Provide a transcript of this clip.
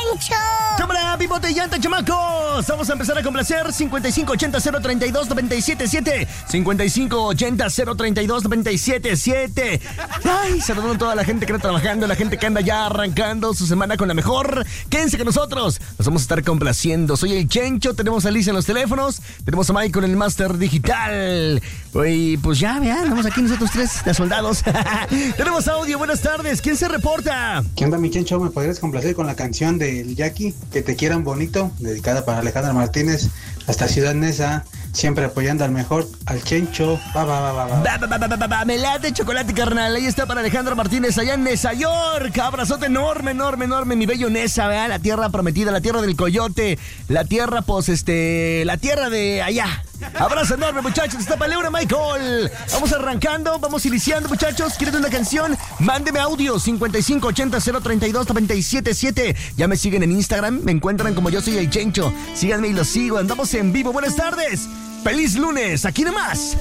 Chencho. ¡Cámara, pipote y llanta, chamacos! Vamos a empezar a complacer. 5580-032-977. 5580-032-977. Ay, saludando a toda la gente que está trabajando, la gente que anda ya arrancando su semana con la mejor. Quédense con nosotros, nos vamos a estar complaciendo. Soy el Chencho, tenemos a Liz en los teléfonos, tenemos a Mike con el Master Digital. Y pues ya, vean, andamos aquí nosotros tres de soldados. Tenemos audio, buenas tardes. ¿Quién se reporta? ¿Qué onda, mi Chencho? ¿Me podrías complacer con la canción del Jackie, Que te quieran bonito, dedicada para Alejandra Martínez, hasta Ciudad Neza, siempre apoyando al mejor, al Chencho? Me late chocolate, carnal. Ahí está para Alejandra Martínez, allá en Nesa York. Abrazote enorme, mi bello Nesa, ¿verdad? La tierra prometida, la tierra del coyote, la tierra, la tierra de allá. Abrazo enorme, muchachos. Está para Leura, Michael. Vamos arrancando, vamos iniciando, muchachos. ¿Quieren una canción? Mándeme audio 5580-032-977. Ya me siguen en Instagram, me encuentran como Yo Soy el Chencho. Síganme y los sigo, andamos en vivo. Buenas tardes, feliz lunes, aquí nomás.